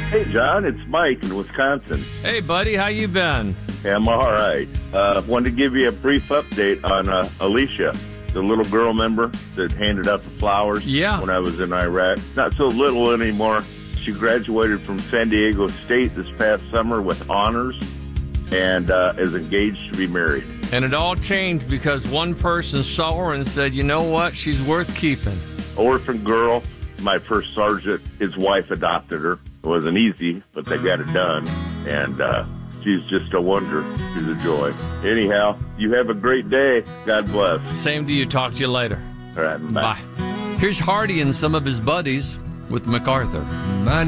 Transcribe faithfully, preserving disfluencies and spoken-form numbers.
Hey, John, it's Mike in Wisconsin. Hey, buddy, how you been? Yeah, I'm all right. Uh, wanted to give you a brief update on uh, Alicia, the little girl member that handed out the flowers yeah. when I was in Iraq. Not so little anymore. She graduated from San Diego State this past summer with honors and uh, is engaged to be married. And it all changed because one person saw her and said, you know what, she's worth keeping. Orphan girl. My first sergeant, his wife adopted her. It wasn't easy, but they got it done. And uh, she's just a wonder. She's a joy. Anyhow, you have a great day. God bless. Same to you. Talk to you later. All right, bye. Bye. Here's Hardy and some of his buddies with MacArthur. My